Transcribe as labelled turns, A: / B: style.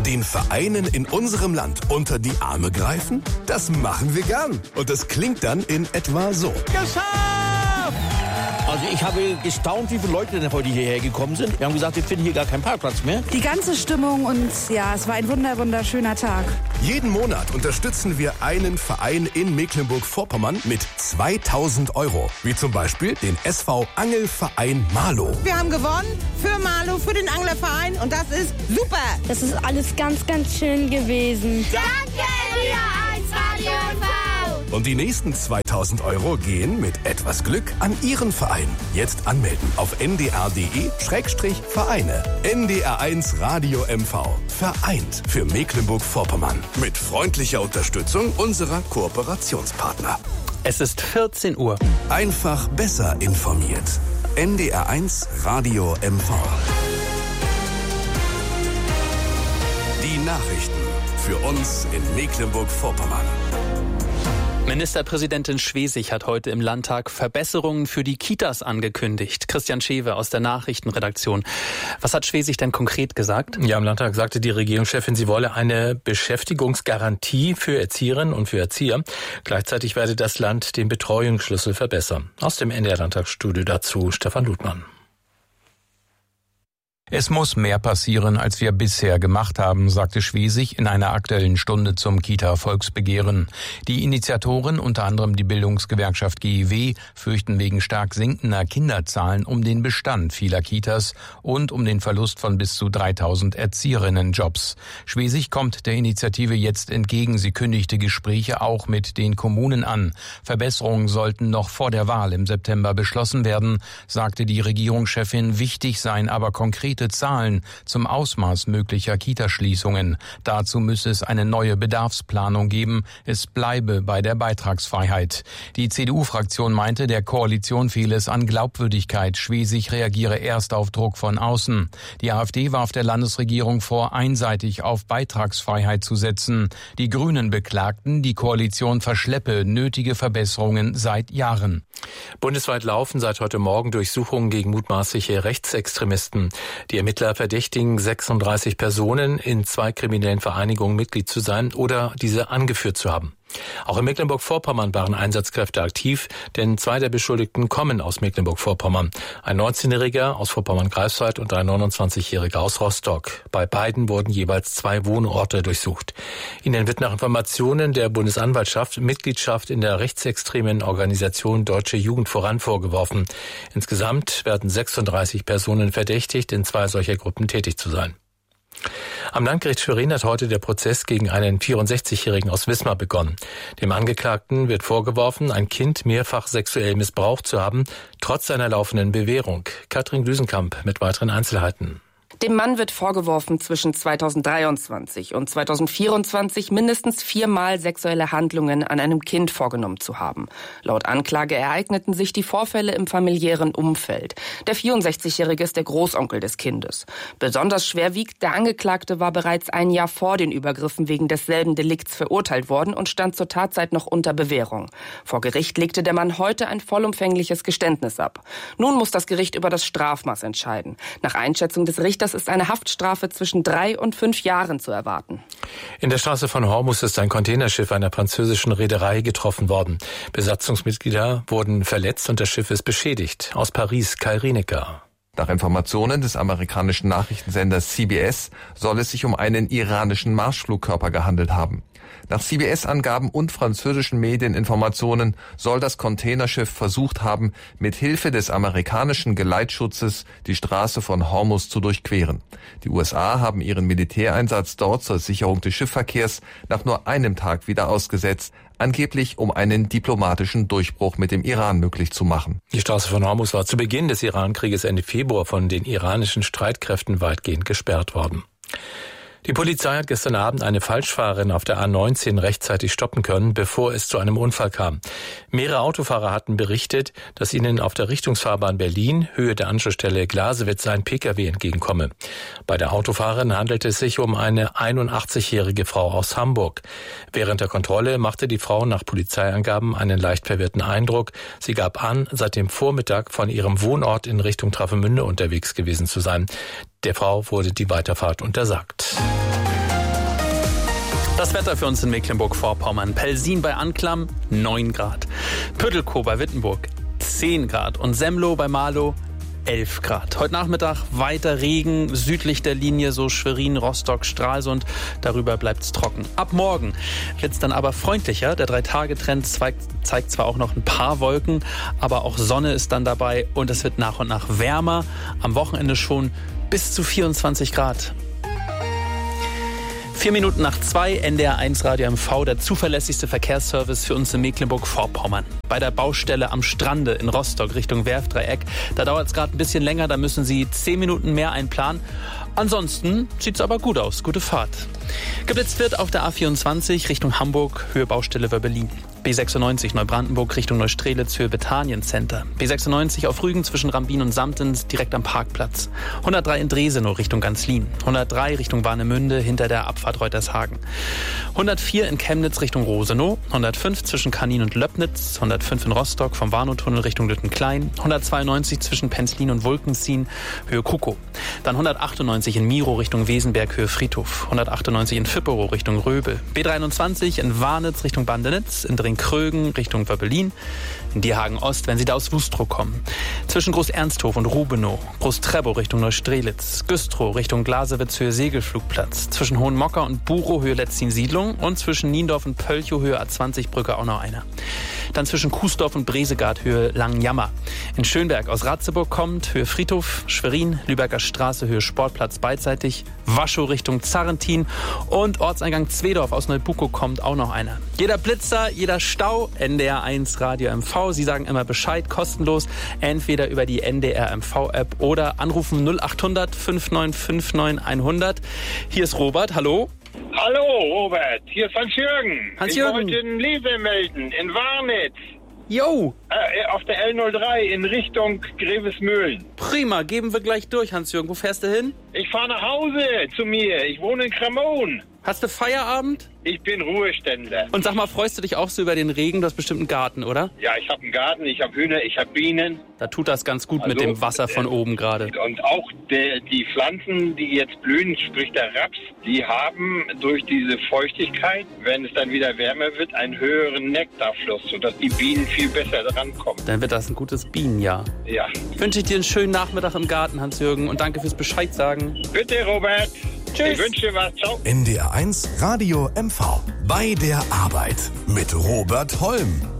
A: Den Vereinen in unserem Land unter die Arme greifen? Das machen wir gern. Und das klingt dann in etwa so.
B: Geschafft! Also ich habe gestaunt, wie viele Leute denn heute hierher gekommen sind. Wir haben gesagt, wir finden hier gar keinen Parkplatz mehr.
C: Die ganze Stimmung und ja, es war ein wunderschöner Tag.
A: Jeden Monat unterstützen wir einen Verein in Mecklenburg-Vorpommern mit 2.000 €. Wie zum Beispiel den SV Angelverein Marlow.
D: Wir haben gewonnen für Marlow, für den Anglerverein und das ist super.
E: Das ist alles ganz schön gewesen.
F: Danke, NDR1 Radio MV.
A: Und die nächsten 2.000 € gehen mit etwas Glück an Ihren Verein. Jetzt anmelden auf ndr.de/Vereine. NDR1 Radio MV. Vereint für Mecklenburg-Vorpommern. Mit freundlicher Unterstützung unserer Kooperationspartner.
G: Es ist 14 Uhr.
A: Einfach besser informiert. NDR1 Radio MV. Die Nachrichten für uns in Mecklenburg-Vorpommern.
G: Ministerpräsidentin Schwesig hat heute im Landtag Verbesserungen für die Kitas angekündigt. Christian Schewe aus der Nachrichtenredaktion. Was hat Schwesig denn konkret gesagt?
H: Ja, im Landtag sagte die Regierungschefin, sie wolle eine Beschäftigungsgarantie für Erzieherinnen und für Erzieher. Gleichzeitig werde das Land den Betreuungsschlüssel verbessern. Aus dem NDR-Landtagsstudio dazu Stefan Ludmann.
I: Es muss mehr passieren, als wir bisher gemacht haben, sagte Schwesig in einer Aktuellen Stunde zum Kita-Volksbegehren. Die Initiatoren, unter anderem die Bildungsgewerkschaft GEW, fürchten wegen stark sinkender Kinderzahlen um den Bestand vieler Kitas und um den Verlust von bis zu 3.000 Erzieherinnenjobs. Schwesig kommt der Initiative jetzt entgegen. Sie kündigte Gespräche auch mit den Kommunen an. Verbesserungen sollten noch vor der Wahl im September beschlossen werden, sagte die Regierungschefin. Wichtig seien aber konkrete Zahlen zum Ausmaß möglicher Kitaschließungen. Dazu müsse es eine neue Bedarfsplanung geben. Es bleibe bei der Beitragsfreiheit. Die CDU-Fraktion meinte, der Koalition fehle es an Glaubwürdigkeit. Schwesig reagiere erst auf Druck von außen. Die AfD warf der Landesregierung vor, einseitig auf Beitragsfreiheit zu setzen. Die Grünen beklagten, die Koalition verschleppe nötige Verbesserungen seit Jahren.
H: Bundesweit laufen seit heute Morgen Durchsuchungen gegen mutmaßliche Rechtsextremisten. Die Ermittler verdächtigen 36 Personen, in 2 kriminellen Vereinigungen Mitglied zu sein oder diese angeführt zu haben. Auch in Mecklenburg-Vorpommern waren Einsatzkräfte aktiv, denn 2 der Beschuldigten kommen aus Mecklenburg-Vorpommern. Ein 19-Jähriger aus Vorpommern-Greifswald und ein 29-Jähriger aus Rostock. Bei beiden wurden jeweils 2 Wohnorte durchsucht. Ihnen wird nach Informationen der Bundesanwaltschaft Mitgliedschaft in der rechtsextremen Organisation Deutsche Jugend voran vorgeworfen. Insgesamt werden 36 Personen verdächtigt, in 2 solcher Gruppen tätig zu sein. Am Landgericht Schwerin hat heute der Prozess gegen einen 64-Jährigen aus Wismar begonnen. Dem Angeklagten wird vorgeworfen, ein Kind mehrfach sexuell missbraucht zu haben, trotz seiner laufenden Bewährung. Katrin Düsenkamp mit weiteren Einzelheiten.
J: Dem Mann wird vorgeworfen, zwischen 2023 und 2024 mindestens 4-mal sexuelle Handlungen an einem Kind vorgenommen zu haben. Laut Anklage ereigneten sich die Vorfälle im familiären Umfeld. Der 64-Jährige ist der Großonkel des Kindes. Besonders schwer wiegt, der Angeklagte war bereits ein Jahr vor den Übergriffen wegen desselben Delikts verurteilt worden und stand zur Tatzeit noch unter Bewährung. Vor Gericht legte der Mann heute ein vollumfängliches Geständnis ab. Nun muss das Gericht über das Strafmaß entscheiden. Nach Einschätzung des Richters ist eine Haftstrafe zwischen 3 und 5 Jahren zu erwarten.
H: In der Straße von Hormus ist ein Containerschiff einer französischen Reederei getroffen worden. Besatzungsmitglieder wurden verletzt und das Schiff ist beschädigt. Aus Paris, Kai Rienecker.
K: Nach Informationen des amerikanischen Nachrichtensenders CBS soll es sich um einen iranischen Marschflugkörper gehandelt haben. Nach CBS-Angaben und französischen Medieninformationen soll das Containerschiff versucht haben, mit Hilfe des amerikanischen Geleitschutzes die Straße von Hormus zu durchqueren. Die USA haben ihren Militäreinsatz dort zur Sicherung des Schiffsverkehrs nach nur einem Tag wieder ausgesetzt, angeblich um einen diplomatischen Durchbruch mit dem Iran möglich zu machen.
H: Die Straße von Hormus war zu Beginn des Iran-Krieges Ende Februar von den iranischen Streitkräften weitgehend gesperrt worden. Die Polizei hat gestern Abend eine Falschfahrerin auf der A19 rechtzeitig stoppen können, bevor es zu einem Unfall kam. Mehrere Autofahrer hatten berichtet, dass ihnen auf der Richtungsfahrbahn Berlin, Höhe der Anschlussstelle Glasewitz, ein Pkw entgegenkomme. Bei der Autofahrerin handelte es sich um eine 81-jährige Frau aus Hamburg. Während der Kontrolle machte die Frau nach Polizeiangaben einen leicht verwirrten Eindruck. Sie gab an, seit dem Vormittag von ihrem Wohnort in Richtung Travemünde unterwegs gewesen zu sein. Der Frau wurde die Weiterfahrt untersagt.
G: Das Wetter für uns in Mecklenburg-Vorpommern. Pelsin bei Anklam 9 Grad. Püttelkow bei Wittenburg 10 Grad. Und Semlo bei Marlow 11 Grad. Heute Nachmittag weiter Regen, südlich der Linie so Schwerin, Rostock, Stralsund. Darüber bleibt's trocken. Ab morgen wird's dann aber freundlicher. Der 3-Tage-Trend zeigt zwar auch noch ein paar Wolken, aber auch Sonne ist dann dabei und es wird nach und nach wärmer. Am Wochenende schon bis zu 24 Grad. 4 Minuten nach 2, NDR 1 Radio MV, der zuverlässigste Verkehrsservice für uns in Mecklenburg-Vorpommern. Bei der Baustelle am Strande in Rostock Richtung Werftdreieck, da dauert es gerade ein bisschen länger, da müssen Sie 10 Minuten mehr einplanen. Ansonsten sieht's aber gut aus, gute Fahrt. Geblitzt wird auf der A24 Richtung Hamburg, Höhe Baustelle Wöbbelin. B96 Neubrandenburg Richtung Neustrelitz, Höhe Bethanien Center. B96 auf Rügen zwischen Rambin und Samtens direkt am Parkplatz. 103 in Dresenow Richtung Ganzlin. 103 Richtung Warnemünde hinter der Abfahrt Reutershagen. 104 in Chemnitz Richtung Rosenow. 105 zwischen Kanin und Löbnitz. 105 in Rostock vom Warnow-Tunnel Richtung Lüttenklein. 192 zwischen Penzlin und Wulkensien, Höhe Kukow. Dann 198 in Miro Richtung Wesenberg, Höhe Friedhof. 198 in Fipperow Richtung Röbel. B23 in Warnitz Richtung Bandenitz. In Krögen Richtung Wöbbelin, in Dierhagen Ost, wenn Sie da aus Wustrow kommen. Zwischen Groß-Ernsthof und Rubenow, Groß-Trebow Richtung Neustrelitz, Güstrow Richtung Glasewitz Höhe Segelflugplatz, zwischen Hohenmocker und Burow Höhe Letzin-Siedlung und zwischen Niendorf und Pölchow Höhe A20-Brücke auch noch einer. Dann zwischen Kuesdorf und Bresegard Höhe Langenjammer. In Schönberg aus Ratzeburg kommt Höhe Friedhof, Schwerin, Lübecker Straße Höhe Sportplatz beidseitig, Waschow Richtung Zarrentin und Ortseingang Zwedorf aus Neubukow kommt auch noch einer. Jeder Blitzer, jeder Stau, NDR 1 Radio MV. Sie sagen immer Bescheid, kostenlos, entweder über die NDR MV App oder anrufen 0800 5959 100. Hier ist Robert, hallo.
L: Hallo Robert, hier ist Hans-Jürgen.
G: Hans-Jürgen.
L: Ich wollte einen Liebe melden, in Warnitz.
G: Jo.
L: Auf der L03 in Richtung Grevesmühlen.
G: Prima, geben wir gleich durch, Hans-Jürgen. Wo fährst du hin?
L: Ich fahre nach Hause zu mir. Ich wohne in Kramon.
G: Hast du Feierabend?
L: Ich bin Ruheständler.
G: Und sag mal, freust du dich auch so über den Regen? Du hast bestimmt einen Garten, oder?
L: Ja, ich habe einen Garten, ich habe Hühner, ich habe Bienen.
G: Da tut das ganz gut mit dem Wasser von oben gerade.
L: Und auch die Pflanzen, die jetzt blühen, sprich der Raps, die haben durch diese Feuchtigkeit, wenn es dann wieder wärmer wird, einen höheren Nektarfluss, sodass die Bienen viel besser drankommen.
G: Dann wird das ein gutes Bienenjahr.
L: Ja.
G: Wünsche ich dir einen schönen Nachmittag im Garten, Hans-Jürgen, und danke fürs Bescheid sagen.
L: Bitte, Robert.
G: Tschüss.
L: Ich wünsche dir was. Ciao.
A: NDR 1 Radio MV. Bei der Arbeit mit Robert Holm.